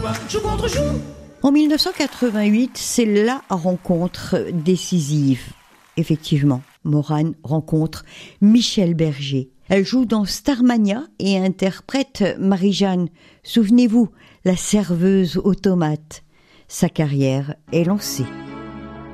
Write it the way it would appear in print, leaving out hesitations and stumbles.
joue contre joue. En 1988, c'est la rencontre décisive. Effectivement, Morane rencontre Michel Berger. Elle joue dans Starmania et interprète Marie-Jeanne. Souvenez-vous, la serveuse automate. Sa carrière est lancée.